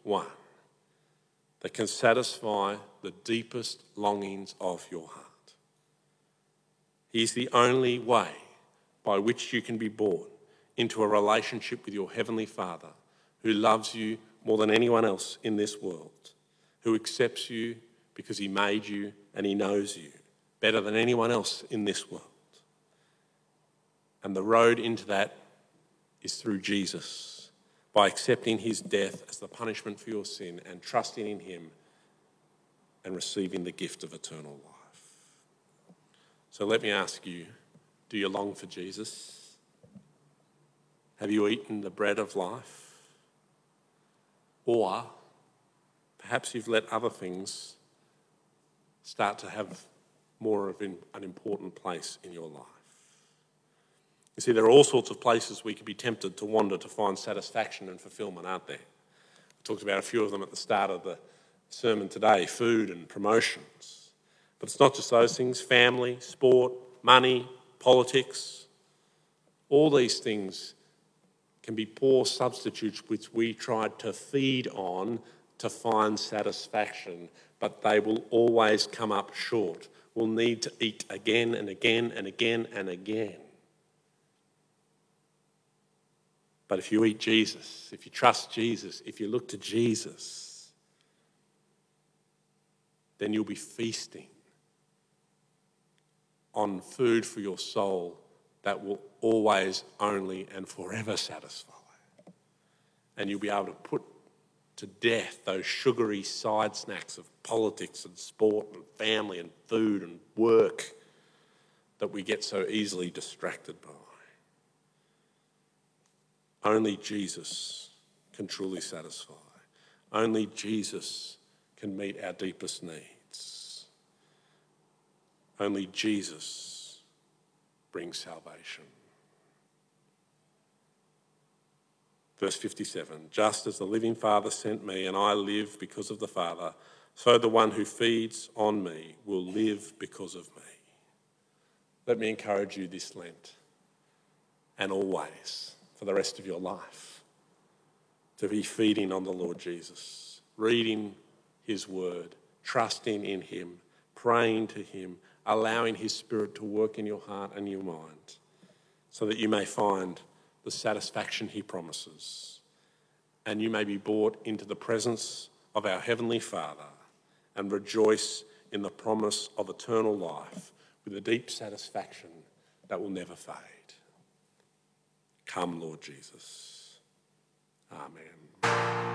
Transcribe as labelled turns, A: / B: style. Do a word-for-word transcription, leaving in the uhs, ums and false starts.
A: one that can satisfy the deepest longings of your heart. He's the only way by which you can be brought into a relationship with your Heavenly Father, who loves you more than anyone else in this world, who accepts you because he made you and he knows you better than anyone else in this world. And the road into that is through Jesus, by accepting his death as the punishment for your sin and trusting in him and receiving the gift of eternal life. So let me ask you, do you long for Jesus? Have you eaten the bread of life? Or perhaps you've let other things start to have more of an important place in your life. You see, there are all sorts of places we could be tempted to wander to find satisfaction and fulfillment, aren't there? I talked about a few of them at the start of the sermon today, food and promotions. But it's not just those things, family, sport, money, politics. All these things can be poor substitutes which we tried to feed on to find satisfaction, but they will always come up short. We'll need to eat again and again and again and again. But if you eat Jesus, if you trust Jesus, if you look to Jesus, then you'll be feasting on food for your soul that will always, only, and forever satisfy. And you'll be able to put to death those sugary side snacks of politics and sport and family and food and work that we get so easily distracted by. Only Jesus can truly satisfy. Only Jesus can meet our deepest needs. Only Jesus brings salvation. Verse fifty-seven, just as the living Father sent me and I live because of the Father, so the one who feeds on me will live because of me. Let me encourage you this Lent and always for the rest of your life to be feeding on the Lord Jesus, reading his word, trusting in him, praying to him, allowing his Spirit to work in your heart and your mind so that you may find the satisfaction he promises and you may be brought into the presence of our Heavenly Father and rejoice in the promise of eternal life with a deep satisfaction that will never fade. Come, Lord Jesus. Amen.